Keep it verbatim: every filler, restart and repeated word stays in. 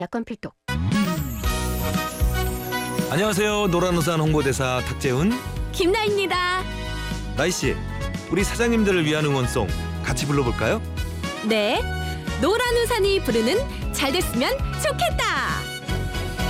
약간 필독. 안녕하세요. 노란우산 홍보대사 탁재훈. 김나입니다. 나이씨, 우리 사장님들을 위한 응원송 같이 불러볼까요? 네, 노란 우산이 부르는 잘 됐으면 좋겠다.